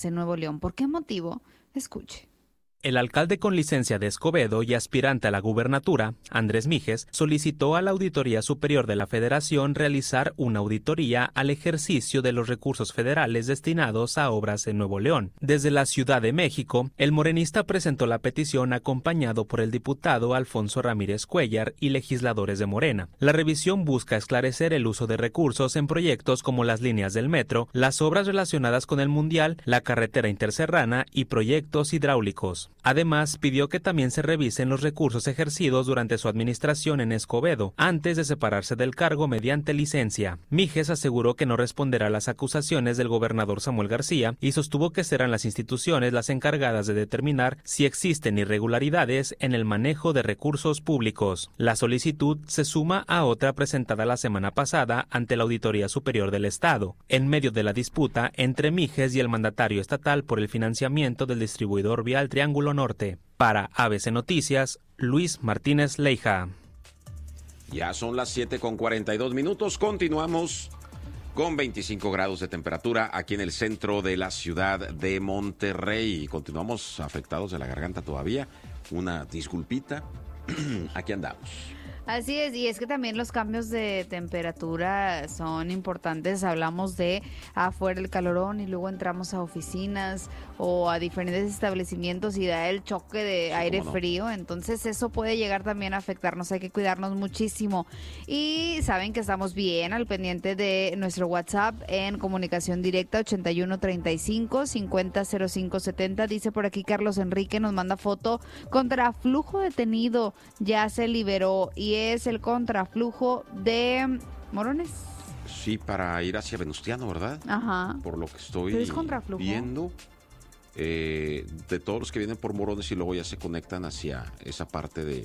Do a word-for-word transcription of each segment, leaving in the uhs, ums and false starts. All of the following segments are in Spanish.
en Nuevo León. ¿Por qué motivo? Escuche. El alcalde con licencia de Escobedo y aspirante a la gubernatura, Andrés Mijes, solicitó a la Auditoría Superior de la Federación realizar una auditoría al ejercicio de los recursos federales destinados a obras en Nuevo León. Desde la Ciudad de México, el morenista presentó la petición acompañado por el diputado Alfonso Ramírez Cuellar y legisladores de Morena. La revisión busca esclarecer el uso de recursos en proyectos como las líneas del metro, las obras relacionadas con el Mundial, la carretera interserrana y proyectos hidráulicos. Además, pidió que también se revisen los recursos ejercidos durante su administración en Escobedo, antes de separarse del cargo mediante licencia. Mijes aseguró que no responderá a las acusaciones del gobernador Samuel García y sostuvo que serán las instituciones las encargadas de determinar si existen irregularidades en el manejo de recursos públicos. La solicitud se suma a otra presentada la semana pasada ante la Auditoría Superior del Estado, en medio de la disputa entre Mijes y el mandatario estatal por el financiamiento del distribuidor vial Triángulo Norte. Para A B C Noticias, Luis Martínez Leija. Ya son las siete con cuarenta y dos minutos. Continuamos con veinticinco grados de temperatura aquí en el centro de la ciudad de Monterrey. Continuamos afectados de la garganta todavía. Una disculpita. Aquí andamos. Así es, y es que también los cambios de temperatura son importantes. Hablamos de afuera el calorón y luego entramos a oficinas o a diferentes establecimientos y da el choque de sí, aire no. frío. Entonces eso puede llegar también a afectarnos. Hay que cuidarnos muchísimo. Y saben que estamos bien al pendiente de nuestro WhatsApp en comunicación directa ochenta y uno treinta y cinco cincuenta cero cinco setenta. Dice por aquí Carlos Enrique, nos manda foto. Contraflujo detenido, ya se liberó y es el contraflujo de Morones. Sí, para ir hacia Venustiano, ¿verdad? Ajá. Por lo que estoy ¿Es contraflujo? viendo, eh, de todos los que vienen por Morones y luego ya se conectan hacia esa parte de,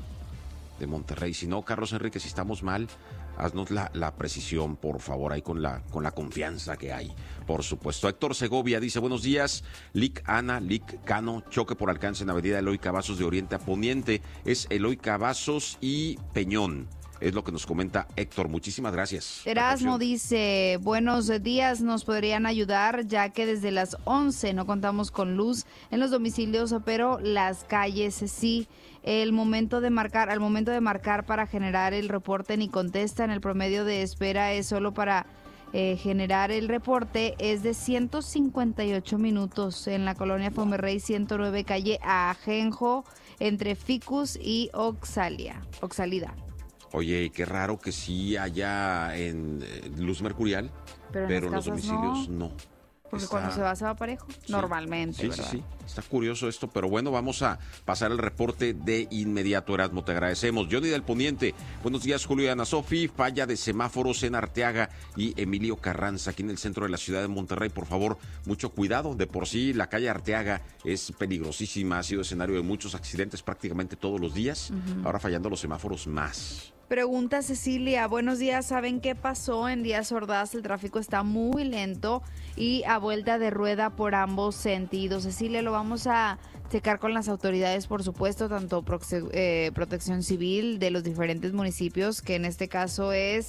de Monterrey. Si no, Carlos Enrique, si estamos mal, haznos la, la precisión, por favor, ahí con la, con la confianza que hay. Por supuesto. Héctor Segovia dice, buenos días, Lic Ana, Lic Cano, choque por alcance en avenida Eloy Cavazos de Oriente a Poniente. Es Eloy Cavazos y Peñón. Es lo que nos comenta Héctor. Muchísimas gracias. Erasmo dice, buenos días, nos podrían ayudar ya que desde las once no contamos con luz en los domicilios, pero las calles sí. El momento de marcar, al momento de marcar para generar el reporte ni contestan. El promedio de espera es solo para eh, generar el reporte es de ciento cincuenta y ocho minutos en la colonia Fomerrey ciento nueve, calle Ajenjo, entre Ficus y Oxalia, Oxalida. Oye, qué raro que sí haya en eh, luz mercurial, pero en, pero en los domicilios no. no. Porque Está... cuando se va, se va parejo, sí, normalmente, sí, ¿verdad? Sí, sí, está curioso esto, pero bueno, vamos a pasar el reporte de inmediato, Erasmo, te agradecemos. Johnny del Poniente, buenos días, Julio y Ana Sofi, falla de semáforos en Arteaga y Emilio Carranza, aquí en el centro de la ciudad de Monterrey, por favor, mucho cuidado, de por sí la calle Arteaga es peligrosísima, ha sido escenario de muchos accidentes prácticamente todos los días, uh-huh. Ahora fallando los semáforos más. Pregunta Cecilia, buenos días, ¿saben qué pasó en Díaz Ordaz? El tráfico está muy lento y a vuelta de rueda por ambos sentidos. Cecilia, lo vamos a checar con las autoridades, por supuesto, tanto proce- eh, Protección Civil de los diferentes municipios, que en este caso es,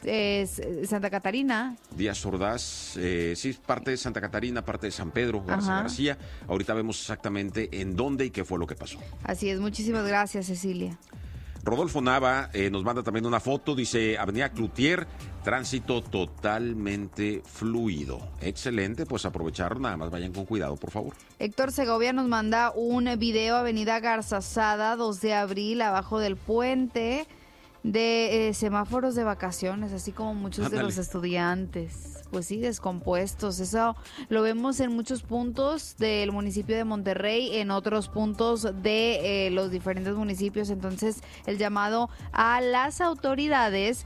es Santa Catarina. Díaz Ordaz, eh, sí, parte de Santa Catarina, parte de San Pedro, Garza Ajá. García. Ahorita vemos exactamente en dónde y qué fue lo que pasó. Así es, muchísimas gracias, Cecilia. Rodolfo Nava eh, nos manda también una foto, dice Avenida Cloutier, tránsito totalmente fluido. Excelente, pues aprovechar, nada más vayan con cuidado, por favor. Héctor Segovia nos manda un video, Avenida Garzazada, dos de abril, abajo del puente, de eh, semáforos de vacaciones, así como muchos Ándale. de los estudiantes. Pues sí, descompuestos. Eso lo vemos en muchos puntos del municipio de Monterrey, en otros puntos de eh, los diferentes municipios. Entonces, el llamado a las autoridades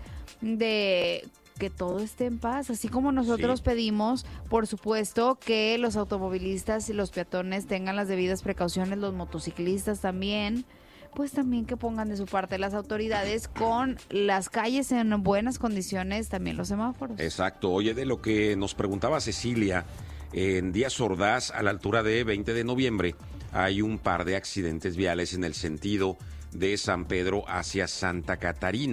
de que todo esté en paz, así como nosotros sí. pedimos, por supuesto, que los automovilistas y los peatones tengan las debidas precauciones, los motociclistas también. Pues también que pongan de su parte las autoridades con las calles en buenas condiciones, también los semáforos. Exacto. Oye, de lo que nos preguntaba Cecilia, en Díaz Ordaz, a la altura de veinte de noviembre, hay un par de accidentes viales en el sentido de San Pedro hacia Santa Catarina.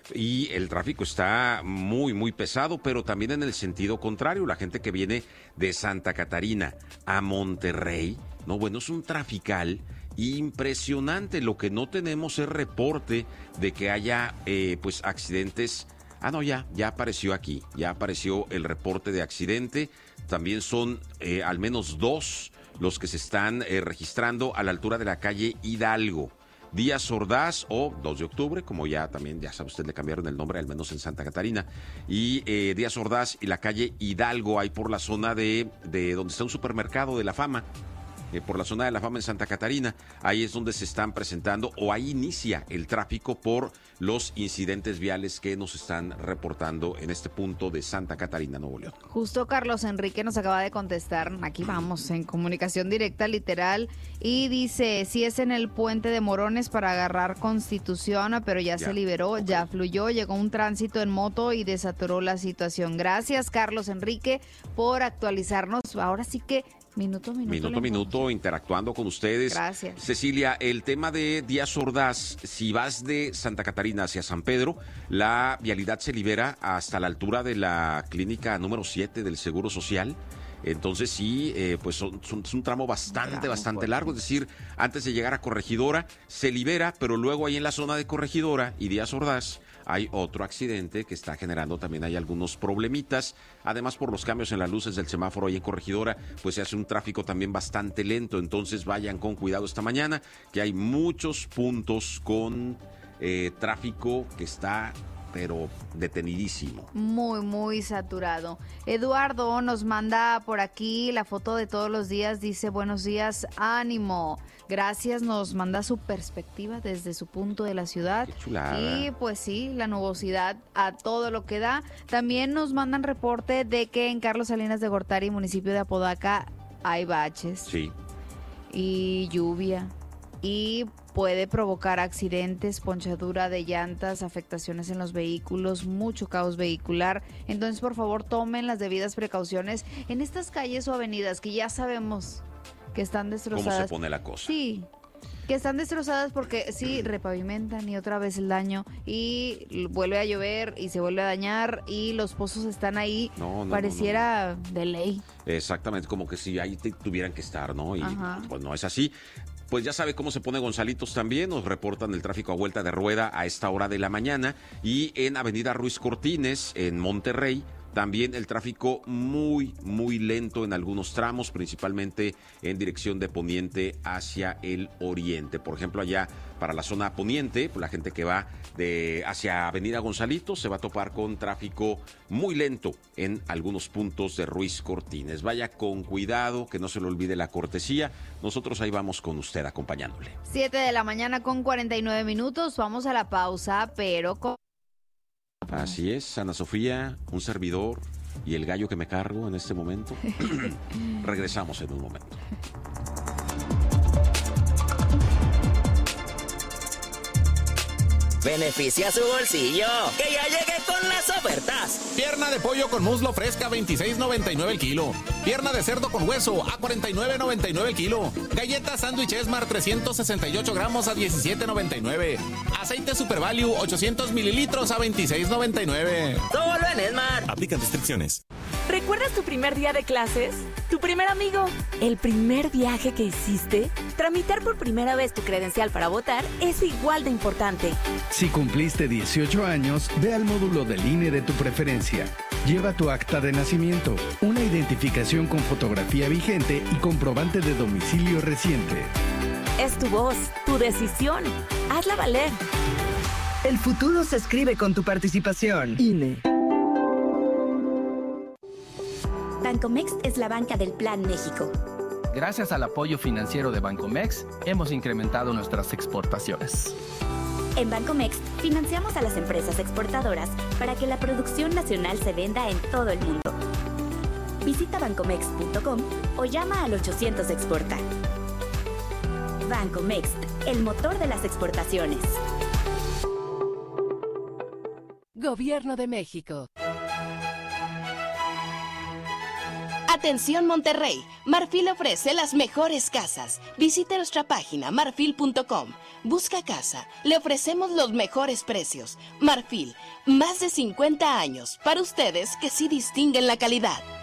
y el tráfico está muy, muy pesado, pero también en el sentido contrario, la gente que viene de Santa Catarina a Monterrey, no, bueno, es un trafical impresionante. Lo que no tenemos es reporte de que haya eh, pues accidentes. Ah, no, ya, ya apareció aquí, ya apareció el reporte de accidente. También son eh, al menos dos los que se están eh, registrando a la altura de la calle Hidalgo. Díaz Ordaz o dos de octubre, como ya también, ya sabe usted, le cambiaron el nombre, al menos en Santa Catarina. Y eh, Díaz Ordaz y la calle Hidalgo, ahí por la zona de, de donde está un supermercado de La Fama. Eh, por la zona de La Fama en Santa Catarina, ahí es donde se están presentando o ahí inicia el tráfico por los incidentes viales que nos están reportando en este punto de Santa Catarina, Nuevo León. Justo Carlos Enrique nos acaba de contestar, aquí vamos, en comunicación directa, literal, y dice, si es en el puente de Morones para agarrar Constitución, pero ya, ya. se liberó, okay. ya fluyó, llegó un tránsito en moto y desatoró la situación. Gracias, Carlos Enrique, por actualizarnos. Ahora sí que Minuto, minuto. Minuto, minuto, interactuando con ustedes. Gracias. Cecilia, el tema de Díaz Ordaz, si vas de Santa Catarina hacia San Pedro, la vialidad se libera hasta la altura de la clínica número siete del Seguro Social. Entonces sí, eh, pues son, son, es un tramo bastante, tramo bastante fuerte. largo. Es decir, antes de llegar a Corregidora, se libera, pero luego ahí en la zona de Corregidora y Díaz Ordaz hay otro accidente que está generando también hay algunos problemitas. Además, por los cambios en las luces del semáforo ahí en Corregidora, pues se hace un tráfico también bastante lento. Entonces vayan con cuidado esta mañana, que hay muchos puntos con eh, tráfico que está pero detenidísimo. Muy, muy saturado. Eduardo nos manda por aquí la foto de todos los días, dice, buenos días, ánimo. Gracias, nos manda su perspectiva desde su punto de la ciudad. Qué chulada. Y pues sí, la nubosidad a todo lo que da. También nos mandan reporte de que en Carlos Salinas de Gortari, municipio de Apodaca, hay baches. Sí. Y lluvia. Y puede provocar accidentes, ponchadura de llantas, afectaciones en los vehículos, mucho caos vehicular. Entonces, por favor, tomen las debidas precauciones en estas calles o avenidas que ya sabemos que están destrozadas. ¿Cómo se pone la cosa? Sí, que están destrozadas porque sí, repavimentan y otra vez el daño y vuelve a llover y se vuelve a dañar y los pozos están ahí. No, no, pareciera no, no. de ley. Exactamente, como que si ahí te tuvieran que estar, ¿no? Y Ajá. pues no es así. Pues ya sabe cómo se pone Gonzalitos también, nos reportan el tráfico a vuelta de rueda a esta hora de la mañana y en Avenida Ruiz Cortines, en Monterrey, también el tráfico muy, muy lento en algunos tramos, principalmente en dirección de poniente hacia el oriente. Por ejemplo, allá para la zona poniente, pues la gente que va de hacia Avenida Gonzalitos se va a topar con tráfico muy lento en algunos puntos de Ruiz Cortines. Vaya con cuidado, que no se le olvide la cortesía. Nosotros ahí vamos con usted acompañándole. siete de la mañana con cuarenta y nueve minutos. Vamos a la pausa, pero con... Así es, Ana Sofía, un servidor y el gallo que me cargo en este momento. Regresamos en un momento. Beneficia su bolsillo, que ya llegué con las ofertas. Pierna de pollo con muslo fresca, veintiséis noventa y nueve el kilo. Pierna de cerdo con hueso, a cuarenta y nueve noventa y nueve el kilo. Galletas sándwich Esmar, trescientos sesenta y ocho gramos a diecisiete noventa y nueve. Aceite Super Value, ochocientos mililitros a veintiséis noventa y nueve. Solo en Esmar. Aplican restricciones. ¿Recuerdas tu primer día de clases? ¿Tu primer amigo? ¿El primer viaje que hiciste? Tramitar por primera vez tu credencial para votar es igual de importante. Si cumpliste dieciocho años, ve al módulo del I N E de tu preferencia. Lleva tu acta de nacimiento, una identificación con fotografía vigente y comprobante de domicilio reciente. Es tu voz, tu decisión. Hazla valer. El futuro se escribe con tu participación. I N E. Bancomext es la banca del Plan México. Gracias al apoyo financiero de Bancomext, hemos incrementado nuestras exportaciones. En Bancomext financiamos a las empresas exportadoras para que la producción nacional se venda en todo el mundo. Visita bancomext punto com o llama al ochocientos exporta. Bancomext, el motor de las exportaciones. Gobierno de México. Atención Monterrey, Marfil ofrece las mejores casas. Visite nuestra página marfil punto com. Busca casa, le ofrecemos los mejores precios. Marfil, más de cincuenta años para ustedes que sí distinguen la calidad.